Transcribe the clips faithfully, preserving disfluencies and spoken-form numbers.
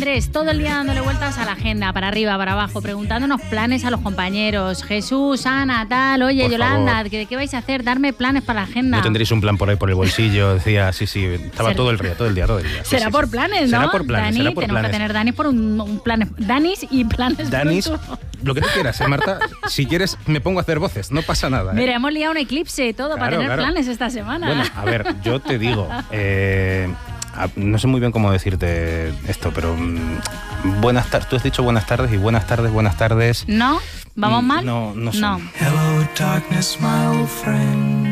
Andrés, todo el día dándole vueltas a la agenda, para arriba, para abajo, preguntándonos planes a los compañeros. Jesús, Ana, tal, oye, Por Yolanda, favor. ¿qué, ¿qué vais a hacer? Darme planes para la agenda. ¿No tendréis un plan por ahí por el bolsillo? Decía, sí, sí, estaba Será- todo el día, todo el día, todo el día. Sí, Será sí, por sí. planes, ¿no? Será por planes, Dani, será por tenemos planes. que tener Danis por un, un plan. Danis y planes Danis, pronto. lo que tú quieras, ¿eh, Marta? Si quieres, me pongo a hacer voces, no pasa nada. ¿eh? Mira, hemos liado un eclipse y todo para Claro, tener claro. planes esta semana. Bueno, a ver, yo te digo, eh, a- no sé muy bien cómo decirte esto, pero mm, buenas tardes, tú has dicho buenas tardes y buenas tardes, buenas tardes. ¿No? ¿Vamos Mm, mal? No, no sé. No. Hello, darkness, my old friend.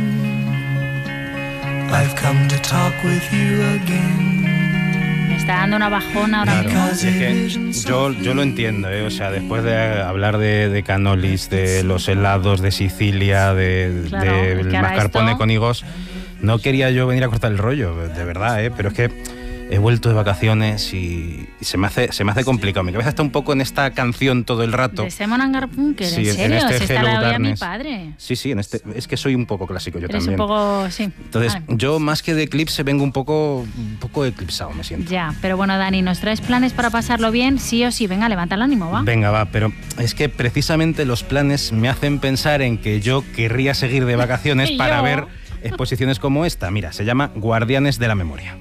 I've come to talk with you again. Me está dando una bajona ahora Claro, mismo. es que yo, yo lo entiendo, ¿eh? O sea, después de hablar de, de canolis, de los helados de Sicilia, de, Claro, del es que ahora mascarpone esto- con higos, no quería yo venir a cortar el rollo, de verdad, ¿eh? Pero es que he vuelto de vacaciones y, y se, me hace, se me hace complicado. Mi cabeza está un poco en esta canción todo el rato. De Simon and Garfunkel, Sí, ¿en en serio? este Si esta Hello la oía mi Darkness. padre. Sí, sí, en este, es que soy un poco clásico yo Eres también. un poco... Sí. Entonces, Vale. yo más que de eclipse vengo un poco, un poco eclipsado, me siento. Ya, pero bueno, Dani, ¿nos traes planes para pasarlo bien? Sí o sí, venga, levanta el ánimo, ¿va? Venga, va, pero es que precisamente los planes me hacen pensar en que yo querría seguir de vacaciones Y para yo. ver exposiciones como esta. Mira, se llama Guardianes de la Memoria.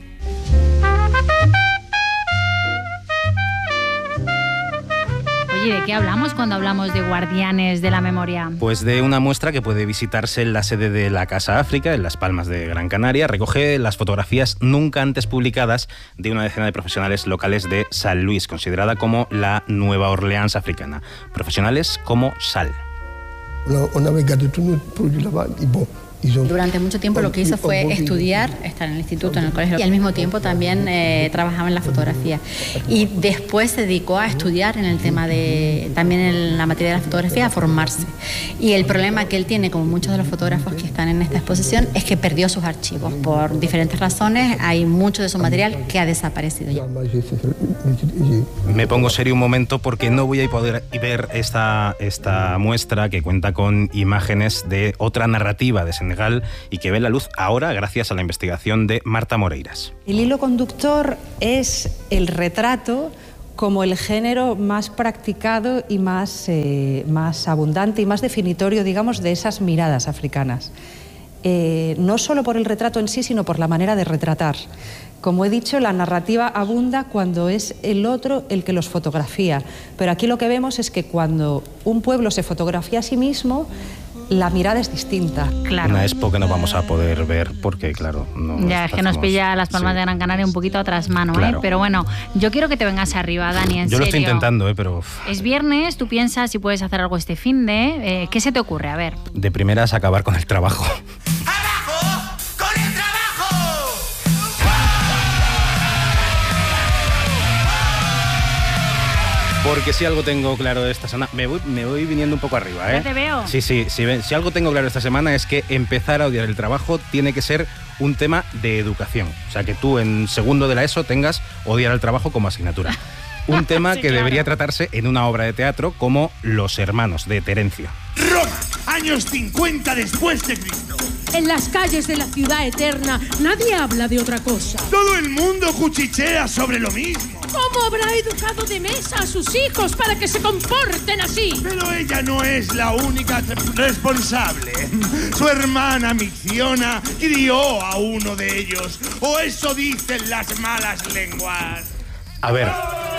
Oye, ¿de qué hablamos cuando hablamos de Guardianes de la Memoria? Pues de una muestra que puede visitarse en la sede de la Casa África, en Las Palmas de Gran Canaria. Recoge las fotografías nunca antes publicadas de una decena de profesionales locales de San Luis, considerada como la Nueva Orleans africana. Profesionales como Sal. On a, on avait gardé tous nos produits là-bas. Et bon, ils ont... Durante mucho tiempo lo que hizo fue estudiar, estar en el instituto, en el colegio, y al mismo tiempo también eh, trabajaba en la fotografía. Y después se dedicó a estudiar en el tema de, también en la materia de la fotografía, a formarse. Y el problema que él tiene, como muchos de los fotógrafos que están en esta exposición, es que perdió sus archivos. Por diferentes razones, hay mucho de su material que ha desaparecido ya. Me pongo serio un momento porque no voy a poder ver esta, esta muestra que cuenta con imágenes de otra narrativa de Senegal y que ve la luz ahora gracias a la investigación de Marta Moreiras. El hilo conductor es el retrato como el género más practicado y más, eh, más abundante y más definitorio, digamos, de esas miradas africanas. Eh, no solo por el retrato en sí, sino por la manera de retratar. Como he dicho, la narrativa abunda cuando es el otro el que los fotografía, pero aquí lo que vemos es que cuando un pueblo se fotografía a sí mismo, la mirada es distinta. Claro. Una expo que no vamos a poder ver porque, claro, no Ya, es que nos estamos- pilla Las Palmas sí. de Gran Canaria un poquito a trasmano, Claro. ¿eh? Pero bueno, yo quiero que te vengas arriba, Dani, en Yo lo estoy serio. intentando, ¿eh? Pero uf, Es viernes, tú piensas si puedes hacer algo este fin de... Eh, ¿Qué se te ocurre? A ver. de primeras acabar con el trabajo. ¡Abajo con el trabajo! Porque si algo tengo claro esta semana, me voy, me voy viniendo un poco arriba, ¿eh? Ya te veo. Sí, sí, sí, ve- si algo tengo claro esta semana es que empezar a odiar el trabajo tiene que ser un tema de educación. O sea, que tú en segundo de la ESO tengas odiar al trabajo como asignatura. Un tema Sí, que claro. debería tratarse en una obra de teatro como Los Hermanos, de Terencio. Roma, años cincuenta después de Cristo. En las calles de la ciudad eterna nadie habla de otra cosa. Todo el mundo cuchichea sobre lo mismo. ¿Cómo habrá educado de mesa a sus hijos para que se comporten así? Pero ella no es la única responsable. Su hermana Micciona crió a uno de ellos. O eso dicen las malas lenguas. A ver,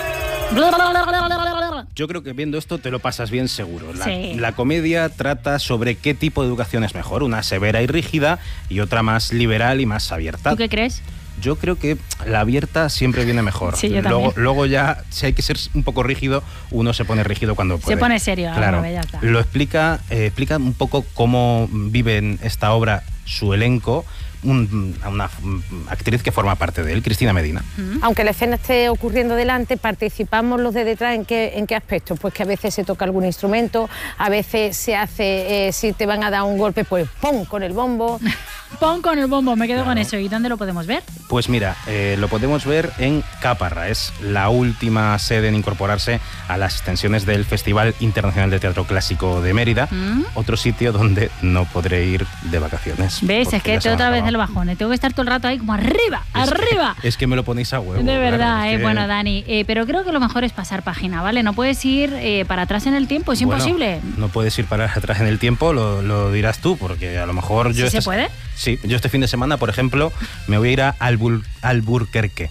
yo creo que viendo esto te lo pasas bien seguro. La, Sí. la comedia trata sobre qué tipo de educación es mejor, una severa y rígida y otra más liberal y más abierta. ¿Tú qué crees? Yo creo que la abierta siempre viene mejor. Sí, yo luego, también. luego ya, si hay que ser un poco rígido, uno se pone rígido cuando puede. pone serio, Claro. hombre, ya está. Lo explica, eh, explica un poco cómo vive en esta obra su elenco, un- una mm, actriz que forma parte de él, Cristina Medina. Aunque la escena esté ocurriendo delante, participamos los de detrás. ¿En qué, en qué aspectos? Pues que a veces se toca algún instrumento, a veces se hace, eh, si te van a dar un golpe, pues ¡pum! Con el bombo. Pon con el bombo, me quedo con eso. ¿Y dónde lo podemos ver? Pues mira, eh, lo podemos ver en Caparra, es la última sede en incorporarse a las extensiones del Festival Internacional de Teatro Clásico de Mérida, ¿Mm? otro sitio donde no podré ir de vacaciones. ¿Ves? porque Es que ya se te me han otra vez acabado. el bajón. ¿eh? Tengo que estar todo el rato ahí como arriba, es arriba. Que, es que me lo ponéis a huevo. De verdad, claro, eh, es que... bueno, Dani, eh, pero creo que lo mejor es pasar página, ¿vale? No puedes ir eh, para atrás en el tiempo, es bueno, imposible. No puedes ir para atrás en el tiempo, lo, lo dirás tú, porque a lo mejor yo... ¿Sí este, se puede? Sí, yo este fin de semana, por ejemplo, me voy a ir a Albur, Alburquerque.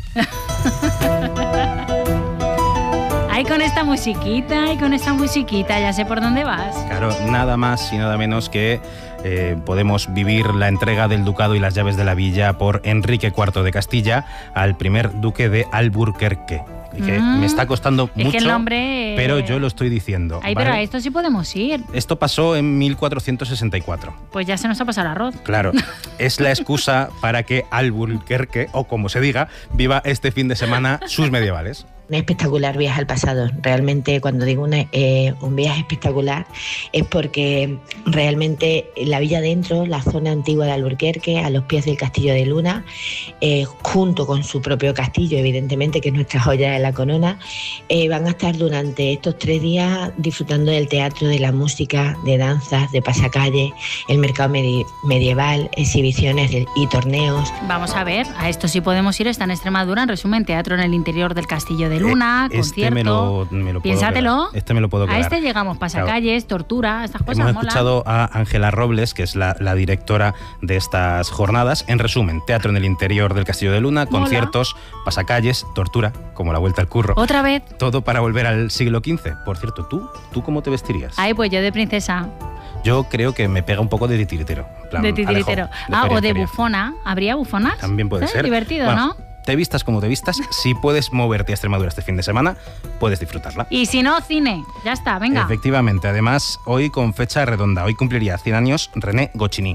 Ahí con esta musiquita, y con esta musiquita, ya sé por dónde vas. Claro, nada más y nada menos que eh, podemos vivir la entrega del ducado y las llaves de la villa por Enrique cuarto de Castilla al primer duque de Alburquerque. Y que mm, me está costando es mucho, que el nombre, pero yo lo estoy diciendo. Ay, ¿vale? pero a esto sí podemos ir. Esto pasó en mil cuatrocientos sesenta y cuatro. Pues ya se nos ha pasado el arroz. Claro, es la excusa para que Alburquerque, o como se diga, viva este fin de semana sus medievales. Un espectacular viaje al pasado. Realmente cuando digo una, eh, un viaje espectacular es porque realmente la villa dentro, la zona antigua de Alburquerque, a los pies del Castillo de Luna, eh, junto con su propio castillo, evidentemente, que es nuestra joya de la corona, eh, van a estar durante estos tres días disfrutando del teatro, de la música, de danzas, de pasacalle, el mercado medi- medieval, exhibiciones de, y torneos. Vamos a ver, a esto sí podemos ir, está en Extremadura, en resumen, teatro en el interior del Castillo de Luna, este concierto. Me lo, me lo Piénsatelo. Puedo este me lo puedo quedar. A este llegamos, pasacalles, claro. Tortura, estas cosas. Hemos mola. escuchado a Ángela Robles, que es la, la directora de estas jornadas. En resumen, teatro en el interior del Castillo de Luna, mola. Conciertos, pasacalles, tortura, como la vuelta al curro. Otra vez. Todo para volver al siglo quince. Por cierto, ¿tú, ¿tú cómo te vestirías? Ay, pues yo de princesa. Yo creo que me pega un poco de titiritero. Plan, de titiritero. Alejo, de ah, feria, o de feria. bufona. ¿Habría bufonas? También puede ¿Eh? ser. Divertido, bueno, ¿no? Te vistas como te vistas, si puedes moverte a Extremadura este fin de semana, puedes disfrutarla. Y si no, cine. Ya está, venga. Efectivamente, además, hoy con fecha redonda. Hoy cumpliría cien años René Goscinny.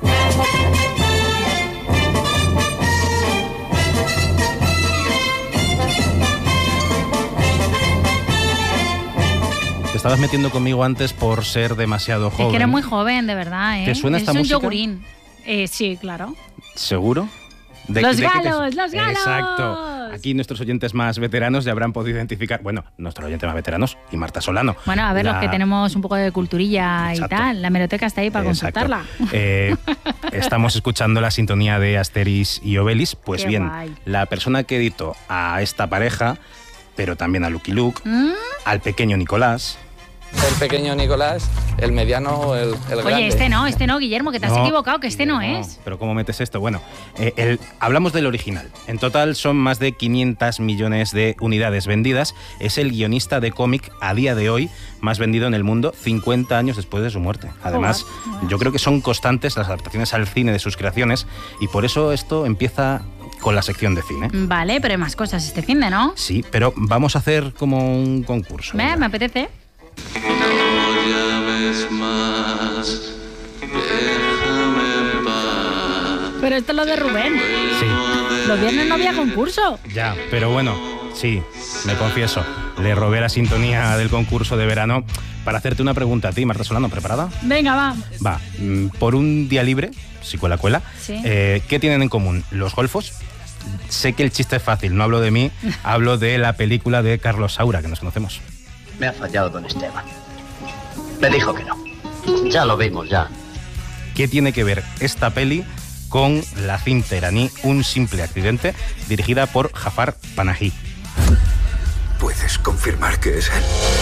Te estabas metiendo conmigo antes por ser demasiado joven. Es que eres muy joven, de verdad, ¿eh? ¿Te suena esta es música? un yogurín. Eh, sí, claro. ¿Seguro? De, los de galos, te... los galos. Exacto. Aquí nuestros oyentes más veteranos ya habrán podido identificar, bueno, nuestros oyentes más veteranos y Marta Solano. Bueno, a ver, la... los que tenemos un poco de culturilla Exacto. y tal, la hemeroteca está ahí para Exacto. consultarla. Eh, estamos escuchando la sintonía de Asterix y Obelix. Pues Qué bien, guay. La persona que editó a esta pareja, pero también a Lucky Luke, ¿Mm? al pequeño Nicolás. El pequeño Nicolás, el mediano, el, el Oye, grande. Oye, este no, este no, Guillermo, que te has no, equivocado, que este no, no es. Pero ¿cómo metes esto? Bueno, eh, el, hablamos del original. En total son más de quinientos millones de unidades vendidas. Es el guionista de cómic a día de hoy más vendido en el mundo, cincuenta años después de su muerte. Además, oh, yo creo que son constantes las adaptaciones al cine de sus creaciones y por eso esto empieza con la sección de cine. Vale, pero hay más cosas este fin de, ¿no? Sí, pero vamos a hacer como un concurso. Me, me apetece. No llames más, déjame en paz. Pero esto es lo de Rubén. Sí. Los viernes no había concurso. Ya, pero bueno, sí, me confieso. Le robé la sintonía del concurso de verano para hacerte una pregunta a ti, Marta Solano. ¿Preparada? Venga, va. Va. Por un día libre, si cuela, cuela, sí. eh, ¿qué tienen en común los golfos? Sé que el chiste es fácil, no hablo de mí, hablo de la película de Carlos Saura, que nos conocemos. Me ha fallado don Esteban. Me dijo que no. Ya lo vimos, ya. ¿Qué tiene que ver esta peli con la cinta iraní Un simple accidente, dirigida por Jafar Panahi? ¿Puedes confirmar que es él?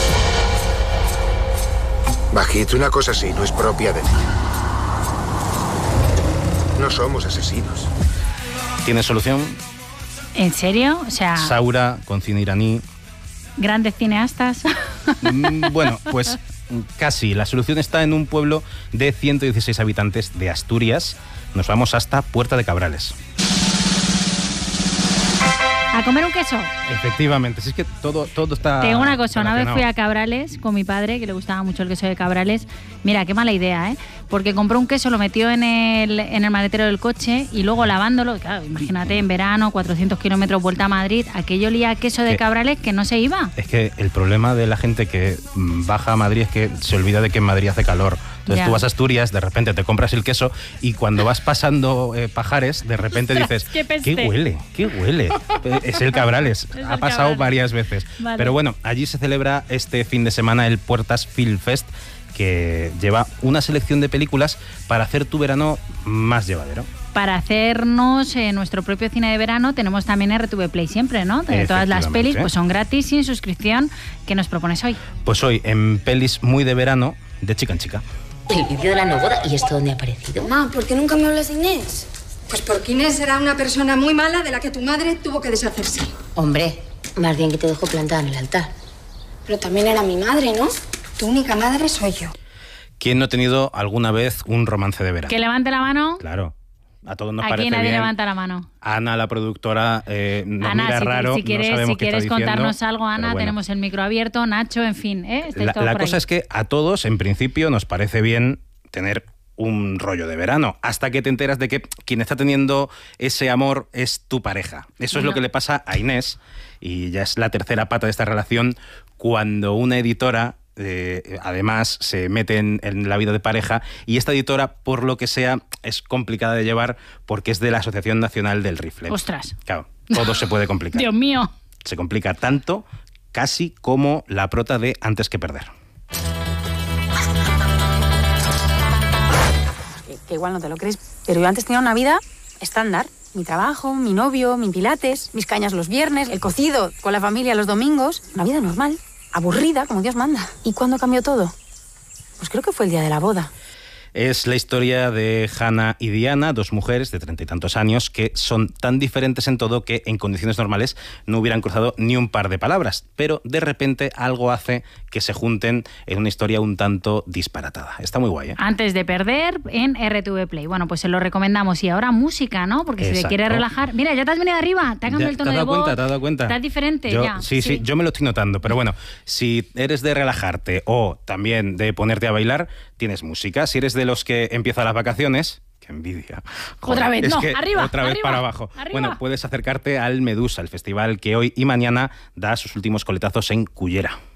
Bajito, una cosa así no es propia de mí. No somos asesinos. ¿Tienes solución? ¿En serio? O sea... Saura, con cine iraní... ¿Grandes cineastas? Bueno, pues casi. La solución está en un pueblo de ciento dieciséis habitantes de Asturias. Nos vamos hasta Puerta de Cabrales. ¿A comer un queso? Efectivamente, si es que todo, todo está... Tengo una cosa, una vez fui a Cabrales con mi padre, que le gustaba mucho el queso de Cabrales. Mira, qué mala idea, ¿eh? Porque compró un queso, lo metió en el, en el maletero del coche y luego lavándolo, claro, imagínate, en verano, cuatrocientos kilómetros, vuelta a Madrid, aquello olía a queso de Cabrales que no se iba. Es que el problema de la gente que baja a Madrid es que se olvida de que en Madrid hace calor. Entonces ya. Tú vas a Asturias, de repente te compras el queso y cuando vas pasando eh, Pajares, de repente dices, qué, ¿qué huele? ¿Qué huele? Es el Cabrales. Es ha el pasado Cabrales. varias veces. Vale. Pero bueno, allí se celebra este fin de semana el Puertas Film Fest, que lleva una selección de películas para hacer tu verano más llevadero. para hacernos eh, nuestro propio cine de verano tenemos también R T V Play siempre, ¿no? De todas las pelis pues son gratis sin suscripción. ¿Qué nos propones hoy? Pues hoy en pelis muy de verano, de chica en chica. El vídeo de la no boda, ¿y esto dónde ha aparecido? Mamá, ¿por qué nunca me hablas de Inés? Pues porque Inés era una persona muy mala de la que tu madre tuvo que deshacerse. Hombre, más bien que te dejó plantada en el altar. Pero también era mi madre, ¿no? Tu única madre soy yo. ¿Quién no ha tenido alguna vez un romance de verano? Que levante la mano. Claro. A todos nos Aquí parece nadie bien. levanta la mano. Ana, la productora, eh, nos Ana, mira si, raro, si quieres, no sabemos si qué quieres está contarnos diciendo, algo, Ana, bueno. tenemos el micro abierto, Nacho, en fin, ¿eh? Estáis La, todos la por cosa ahí. es que a todos, en principio, nos parece bien tener un rollo de verano, hasta que te enteras de que quien está teniendo ese amor es tu pareja. Eso es No. lo que le pasa a Inés, y ya es la tercera pata de esta relación, cuando una editora eh, además se mete en, en la vida de pareja, y esta editora, por lo que sea, es complicada de llevar porque es de la Asociación Nacional del Rifle. Ostras. Claro, todo se puede complicar. Dios mío. Se complica tanto, casi como la prota de Antes que perder. Que, que igual no te lo crees, pero yo antes tenía una vida estándar. Mi trabajo, mi novio, mi pilates, mis cañas los viernes, el cocido con la familia los domingos. Una vida normal, aburrida, como Dios manda. ¿Y cuándo cambió todo? Pues creo que fue el día de la boda. Es la historia de Hannah y Diana, dos mujeres de treinta y tantos años que son tan diferentes en todo que en condiciones normales no hubieran cruzado ni un par de palabras, pero de repente algo hace que se junten en una historia un tanto disparatada. Está muy guay, ¿eh? Antes de perder en R T V Play. Bueno, pues se lo recomendamos. Y ahora música, ¿no? Porque si te Exacto. quieres relajar... Mira, ya te has venido arriba, te ha cambiado Ya, el tono ¿te has de dado voz. cuenta? ¿Te has dado cuenta? Estás diferente Yo- ya. Sí, sí, yo me lo estoy notando, pero bueno, si eres de relajarte o también de ponerte a bailar, tienes música. Si eres de los que empiezan las vacaciones, qué envidia. Otra vez, es no, que arriba, otra vez arriba, para abajo. arriba. Bueno, puedes acercarte al Medusa, el festival que hoy y mañana da sus últimos coletazos en Cullera.